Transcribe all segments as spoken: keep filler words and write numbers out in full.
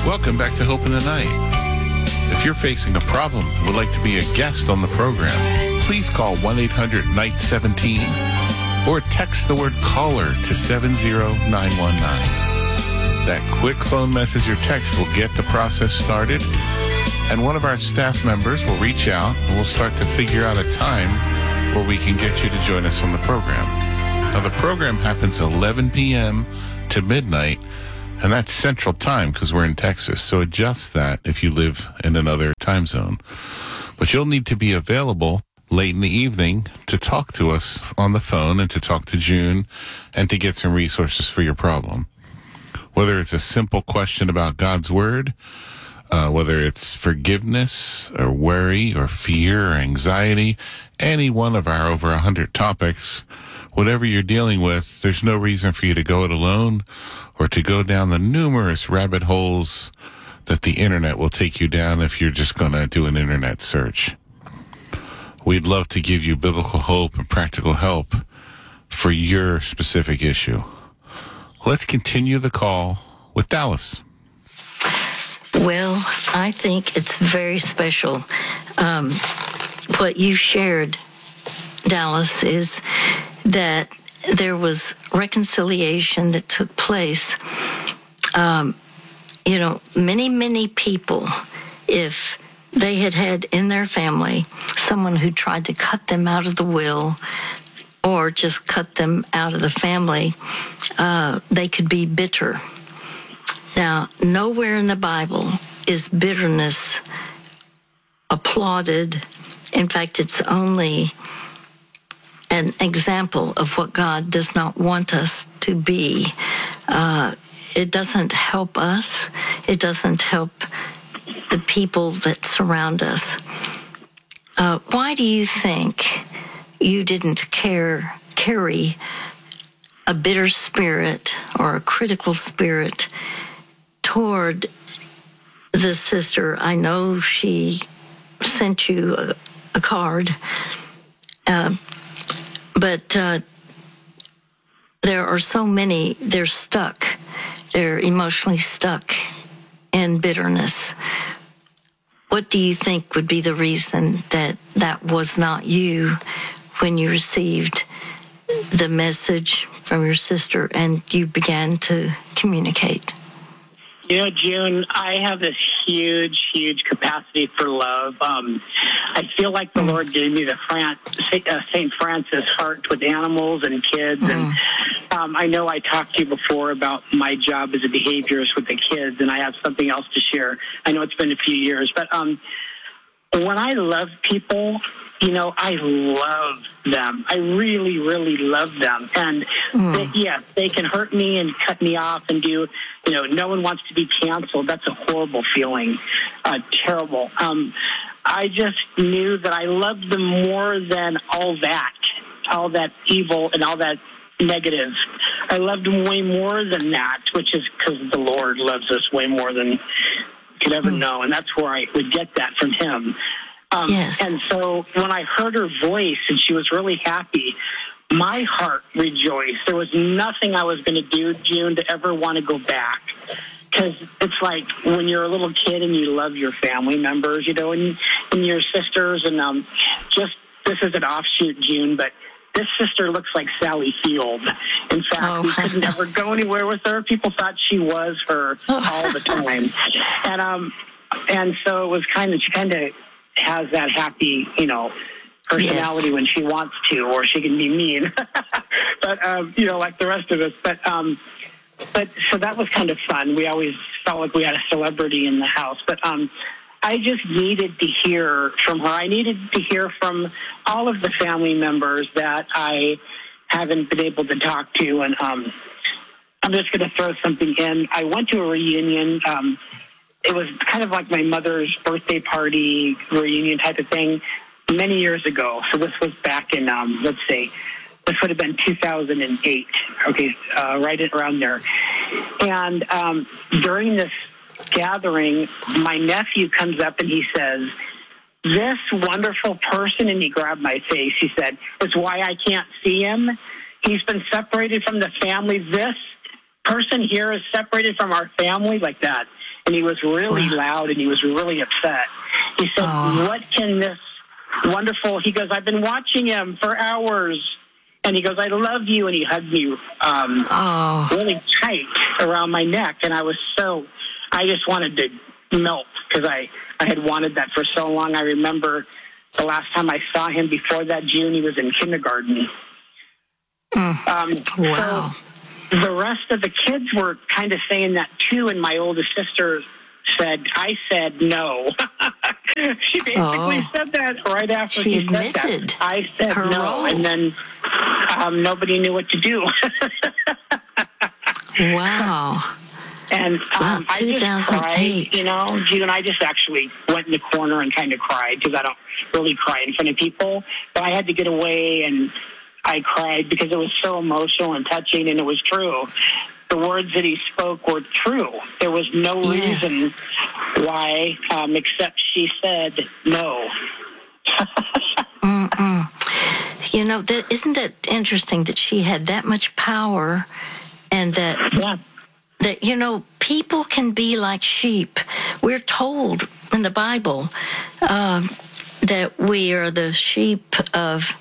Welcome back to Hope in the Night. If you're facing a problem and would like to be a guest on the program, please call one eight hundred N I G H seventeen or text the word caller to seven zero nine one nine. That quick phone message or text will get the process started, and one of our staff members will reach out and we'll start to figure out a time where we can get you to join us on the program. Now, the program happens eleven p.m. to midnight, and that's Central Time because we're in Texas, so adjust that if you live in another time zone. But you'll need to be available late in the evening to talk to us on the phone and to talk to June and to get some resources for your problem. Whether it's a simple question about God's Word, uh, whether it's forgiveness or worry or fear or anxiety, any one of our over one hundred topics, whatever you're dealing with, there's no reason for you to go it alone or to go down the numerous rabbit holes that the internet will take you down if you're just going to do an internet search. We'd love to give you biblical hope and practical help for your specific issue. Let's continue the call with Dallas. Well, I think it's very special. Um, what you shared, Dallas, is that there was reconciliation that took place. Um, you know, many, many people, if they had had in their family someone who tried to cut them out of the will or just cut them out of the family, uh, they could be bitter. Now, nowhere in the Bible is bitterness applauded. In fact, it's only an example of what God does not want us to be. Uh, it doesn't help us. It doesn't help the people that surround us. Uh, why do you think you didn't care, carry a bitter spirit or a critical spirit toward the sister? I know she sent you a, a card, uh, but uh, there are so many, they're stuck. They're emotionally stuck in bitterness. What do you think would be the reason that that was not you when you received the message from your sister and you began to communicate? You know, June, I have this huge, huge capacity for love. Um, I feel like the mm. Lord gave me the Fran- uh, Saint Francis heart with animals and kids. Mm. And um, I know I talked to you before about my job as a behaviorist with the kids, and I have something else to share. I know it's been a few years, but um, when I love people, you know, I love them. I really, really love them. And mm. they, yeah, they can hurt me and cut me off and do, you know, no one wants to be canceled. That's a horrible feeling, uh, terrible. Um, I just knew that I loved them more than all that, all that evil and all that negative. I loved them way more than that, which is because the Lord loves us way more than you could ever mm. know. And that's where I would get that from him. Um, yes. And so when I heard her voice and she was really happy, my heart rejoiced. There was nothing I was going to do, June, to ever want to go back. Because it's like when you're a little kid and you love your family members, you know, and, and your sisters. And um, just, this is an offshoot, June, but this sister looks like Sally Field. In fact, oh. we couldn't ever go anywhere with her. People thought she was her all the time. And um, and so it was kind of, she kind of has that happy, you know, personality yes. when she wants to, or she can be mean. But, um, you know, like the rest of us. But, um, but so that was kind of fun. We always felt like we had a celebrity in the house. But um, I just needed to hear from her. I needed to hear from all of the family members that I haven't been able to talk to. And um, I'm just going to throw something in. I went to a reunion. Um, it was kind of like my mother's birthday party reunion type of thing many years ago. So this was back in, um, let's say, this would have been two thousand eight, okay, uh, right around there. And um, during this gathering, my nephew comes up and he says, "This wonderful person," and he grabbed my face, he said, "is why I can't see him. He's been separated from the family. This person here is separated from our family," like that. and he was really Wow. loud, and he was really upset. He said, Oh. what can this wonderful, he goes, I've been watching him for hours, and he goes, I love you, and he hugged me um, Oh. really tight around my neck, and I was so, I just wanted to melt, because I, I had wanted that for so long. I remember the last time I saw him before that June, he was in kindergarten. Mm. Um, Wow. So the rest of the kids were kind of saying that too, and my oldest sister said, I said no. She basically Oh. said that right after She she said admitted that. I said her no, role. and then um, nobody knew what to do. Wow. And um, Wow, I just two thousand eight. cried, you know, June. I just actually went in the corner and kind of cried, because I don't really cry in front of people. But I had to get away, and I cried because it was so emotional and touching, and it was true. The words that he spoke were true. There was no Yes. reason why, um, except she said no. Mm-mm. You know, that, isn't that interesting that she had that much power, and that Yeah. that, you know, people can be like sheep. We're told in the Bible um, that we are the sheep of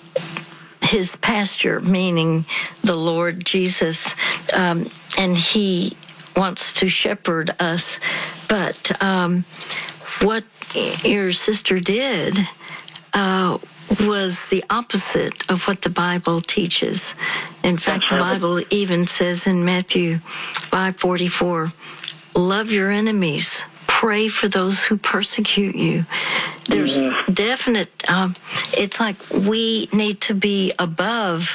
his pasture, meaning the Lord Jesus, um, and he wants to shepherd us. But um, what your sister did uh, was the opposite of what the Bible teaches. In fact, the Bible even says in Matthew five forty-four, love your enemies, pray for those who persecute you. There's mm-hmm. definite, um, it's like we need to be above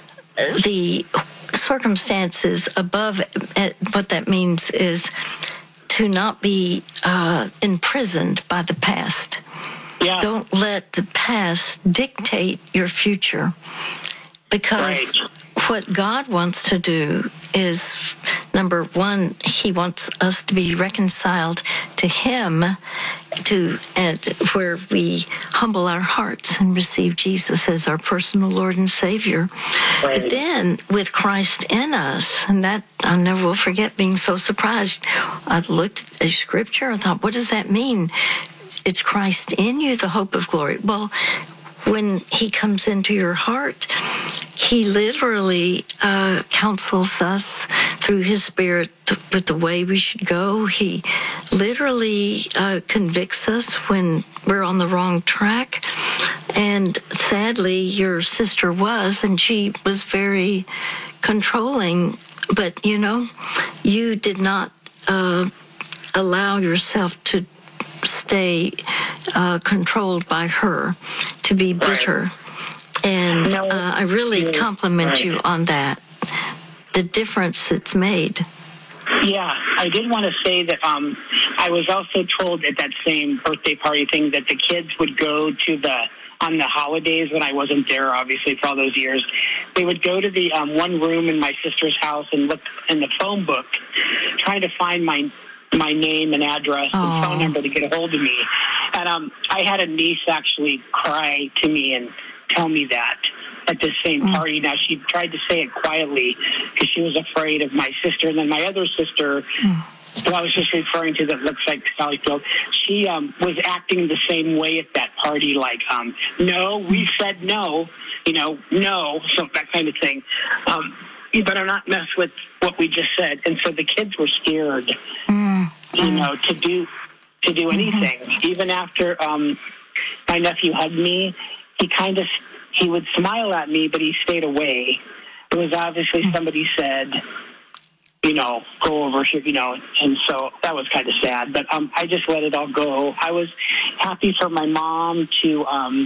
the circumstances, above, uh, what that means is to not be uh, imprisoned by the past. Yeah. Don't let the past dictate your future, because Right. what God wants to do is, number one, he wants us to be reconciled to him, to and where we humble our hearts and receive Jesus as our personal Lord and Savior. Right. But then with Christ in us, and that I never will forget being so surprised. I looked at scripture, I thought, what does that mean? It's Christ in you, the hope of glory. Well, when he comes into your heart, he literally uh, counsels us through his Spirit with the way we should go. He literally uh, convicts us when we're on the wrong track. And sadly, your sister was, and she was very controlling. But, you know, you did not uh, allow yourself to stay uh, controlled by her, to be bitter. Right. And no, uh, I really compliment right. you on that, the difference it's made. Yeah, I did want to say that um, I was also told at that same birthday party thing that the kids would go to the, on the holidays when I wasn't there, obviously, for all those years, they would go to the um, one room in my sister's house and look in the phone book, trying to find my my name and address and Aww. phone number to get a hold of me. And um, I had a niece actually cry to me and tell me that at this same Mm. party. Now, she tried to say it quietly because she was afraid of my sister. And then my other sister, Mm. who I was just referring to that looks like Sally Field, she um, was acting the same way at that party, like, um, no, we said no, you know, no, so that kind of thing. Um, you better not mess with what we just said. And so the kids were scared, Mm. you know, to do to do anything. Mm-hmm. Even after um, my nephew hugged me, he kind of, he would smile at me, but he stayed away. It was obviously mm-hmm. somebody said, you know, go over here, you know, and so that was kind of sad. But um, I just let it all go. I was happy for my mom to um,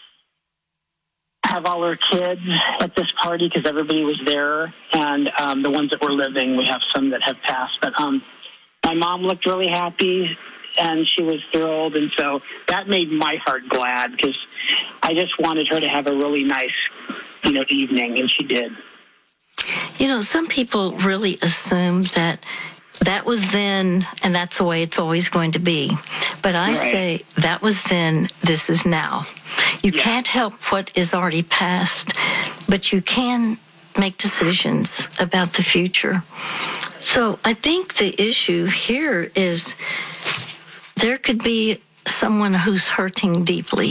have all her kids at this party because everybody was there, and um, the ones that were living, we have some that have passed. But um, my mom looked really happy, and she was thrilled, and so that made my heart glad because I just wanted her to have a really nice, you know, evening, and she did. You know, some people really assume that that was then, and that's the way it's always going to be. But I right. say that was then, this is now. You yeah. can't help what is already past, but you can make decisions about the future. So I think the issue here is there could be someone who's hurting deeply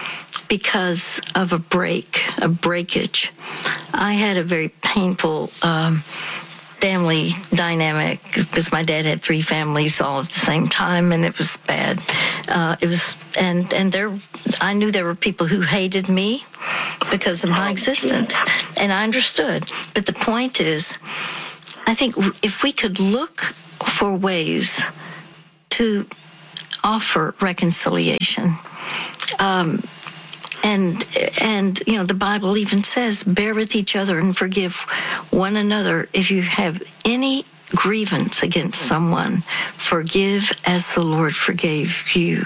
because of a break, a breakage. I had a very painful um, family dynamic because my dad had three families all at the same time, and it was bad. Uh, it was, and and there, I knew there were people who hated me because of my existence, and I understood. But the point is, I think if we could look for ways to offer reconciliation, um, and and you know the Bible even says, bear with each other and forgive one another. If you have any grievance against someone, forgive as the Lord forgave you.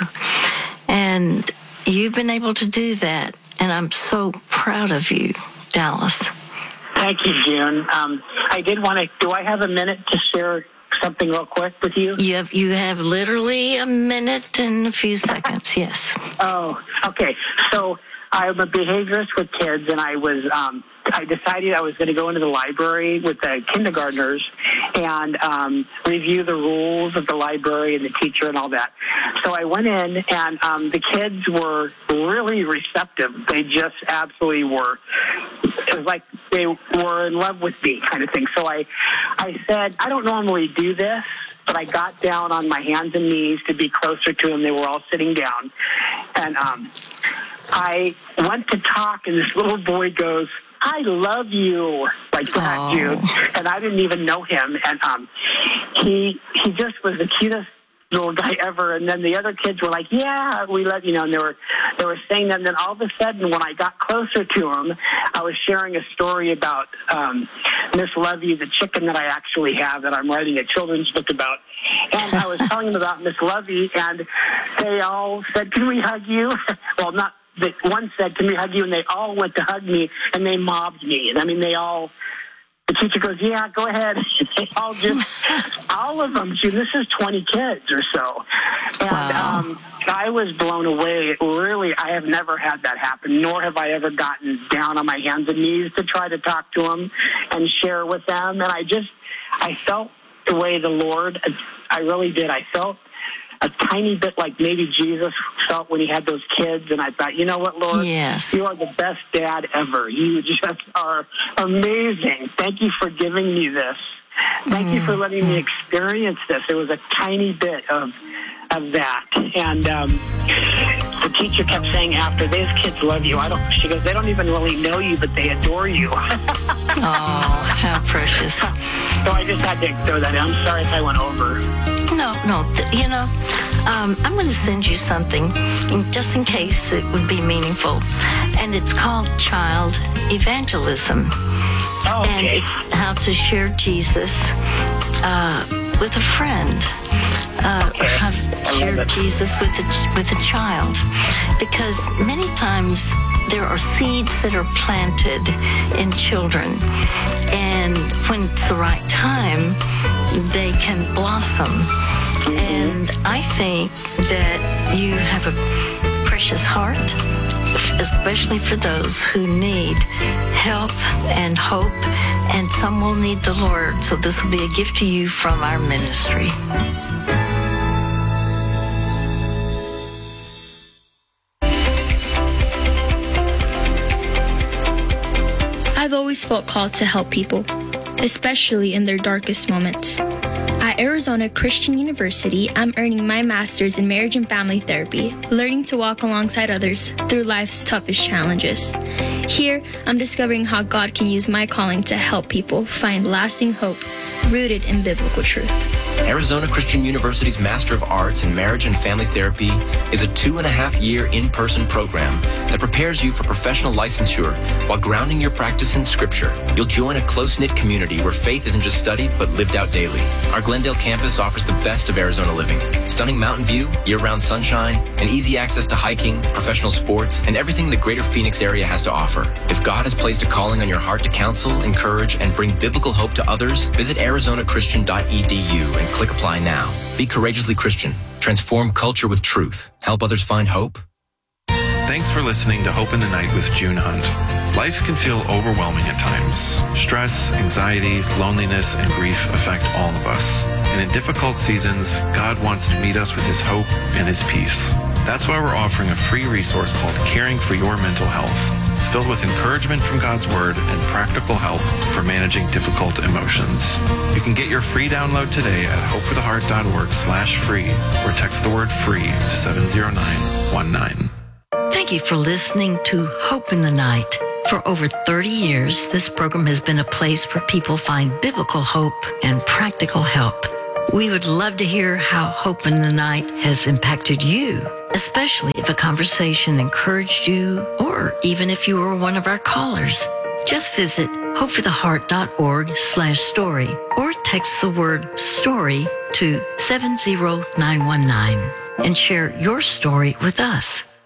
And you've been able to do that, and I'm so proud of you, Dallas. Thank you, June. Um, I did want to, do I have a minute to share something real quick with you? You have, you have literally a minute and a few seconds, yes. Oh, okay. So I'm a behaviorist with kids, and I was, um, I decided I was going to go into the library with the kindergartners and um, review the rules of the library and the teacher and all that. So I went in, and um, the kids were really receptive. They just absolutely were. It was like they were in love with me, kind of thing. So I, I said, I don't normally do this, but I got down on my hands and knees to be closer to them. They were all sitting down. And um, I went to talk, and this little boy goes, I love you, like that, Aww. Jude. And I didn't even know him. And um, he he just was the cutest little guy ever. And then the other kids were like, yeah, we love you, know, and they were, they were saying that. And then all of a sudden, when I got closer to him, I was sharing a story about um, Miss Lovey, the chicken that I actually have that I'm writing a children's book about. And I was telling them about Miss Lovey, and they all said, can we hug you? Well, not that one said, can we hug you? And they all went to hug me, and they mobbed me. And I mean, they all, the teacher goes, yeah, go ahead. They all just, all of them, June, this is twenty kids or so. And Wow. um, I was blown away. Really, I have never had that happen, nor have I ever gotten down on my hands and knees to try to talk to them and share with them. And I just, I felt the way the Lord, I really did. I felt a tiny bit like maybe Jesus felt when he had those kids, and I thought, you know what, Lord? Yes. You are the best dad ever. You just are amazing. Thank you for giving me this. Thank mm. you for letting me experience this. It was a tiny bit of of that. And um, the teacher kept saying after, these kids love you. I don't. She goes, they don't even really know you, but they adore you. Oh, how precious. So I just had to throw that in. I'm sorry if I went over. No, no, th- you know, um, I'm going to send you something in, just in case it would be meaningful. And it's called Child Evangelism. Oh, okay. And it's how to share Jesus uh, with a friend. Uh, Okay. How to share Jesus with a, with a child. Because many times there are seeds that are planted in children. And when it's the right time, they can blossom. Mm-hmm. And I think that you have a precious heart, especially for those who need help and hope, and some will need the Lord. So this will be a gift to you from our ministry. I've always felt called to help people, especially in their darkest moments. At Arizona Christian University, I'm earning my master's in marriage and family therapy, learning to walk alongside others through life's toughest challenges. Here, I'm discovering how God can use my calling to help people find lasting hope rooted in biblical truth. Arizona Christian University's Master of Arts in Marriage and Family Therapy is a two and a half year in-person program that prepares you for professional licensure while grounding your practice in Scripture. You'll join a close-knit community where faith isn't just studied but lived out daily. Our Glendale campus offers the best of Arizona living: stunning mountain view, year-round sunshine, and easy access to hiking, professional sports, and everything the greater Phoenix area has to offer. If God has placed a calling on your heart to counsel, encourage, and bring biblical hope to others, visit arizona christian dot e d u and click apply now. Be courageously Christian. Transform culture with truth. Help others find hope. Thanks Thanks for listening to Hope in the Night with June Hunt. Life can feel overwhelming at times. Stress, anxiety, loneliness, and grief affect all of us. And in difficult seasons, God wants to meet us with his hope and his peace. That's why we're offering a free resource called Caring for Your Mental Health. It's filled with encouragement from God's Word and practical help for managing difficult emotions. You can get your free download today at hopefortheheart.org slash free or text the word free to seven zero nine one nine. Thank you for listening to Hope in the Night. For over thirty years, this program has been a place where people find biblical hope and practical help. We would love to hear how Hope in the Night has impacted you, especially if a conversation encouraged you, or even if you were one of our callers. Just visit hopefortheheart.org slash story or text the word story to seven zero nine one nine and share your story with us.